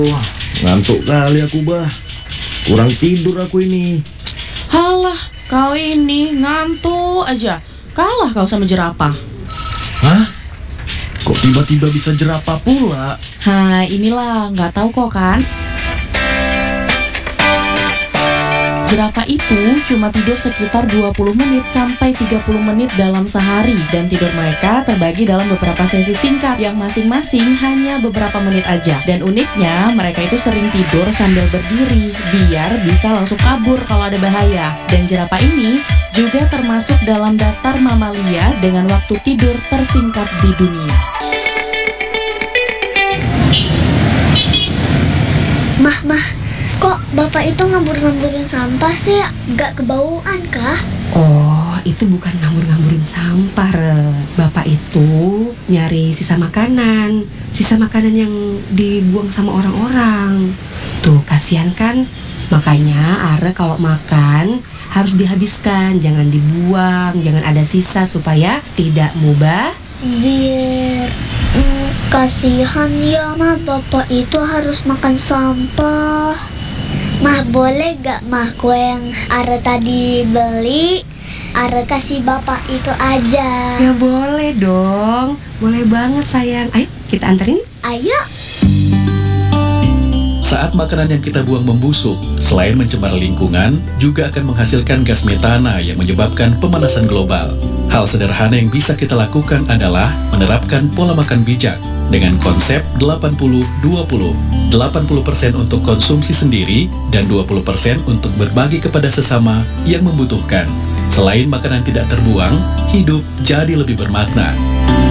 Wah, ngantuk kali aku, Bah. Kurang tidur aku ini. Halah, kau ini ngantuk aja. Kalah kau sama jerapah. Hah? Kok tiba-tiba bisa jerapah pula? Inilah, nggak tahu kok kan. Jerapah itu cuma tidur sekitar 20 menit sampai 30 menit dalam sehari. Dan tidur mereka terbagi dalam beberapa sesi singkat yang masing-masing hanya beberapa menit aja. Dan uniknya mereka itu sering tidur sambil berdiri biar bisa langsung kabur kalau ada bahaya. Dan jerapah ini juga termasuk dalam daftar mamalia dengan waktu tidur tersingkat di dunia. Mah, kok bapak itu ngambur-ngamburin sampah sih? Gak kebauan kah? Oh, itu bukan ngambur-ngamburin sampah, Re. Bapak itu nyari sisa makanan yang dibuang sama orang-orang. Tuh, kasihan kan? Makanya Are kalau makan harus dihabiskan, jangan dibuang, jangan ada sisa supaya tidak mubazir. Kasihan ya, Mah, bapak itu harus makan sampah. Mah, boleh gak Mah kue yang Are tadi beli Are kasih bapak itu aja? Ya boleh dong, boleh banget sayang. Ayo kita anterin. Ayo. Saat makanan yang kita buang membusuk, selain mencemar lingkungan, juga akan menghasilkan gas metana yang menyebabkan pemanasan global. Hal sederhana yang bisa kita lakukan adalah menerapkan pola makan bijak dengan konsep 80-20. 80% untuk konsumsi sendiri dan 20% untuk berbagi kepada sesama yang membutuhkan. Selain makanan tidak terbuang, hidup jadi lebih bermakna.